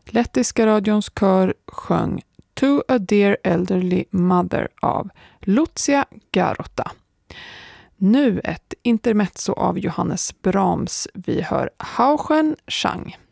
Lettiska radions kör sjöng To a Dear Elderly Mother av Lucia Garota. Nu ett intermezzo av Johannes Brahms. Vi hör Hauchen Chang.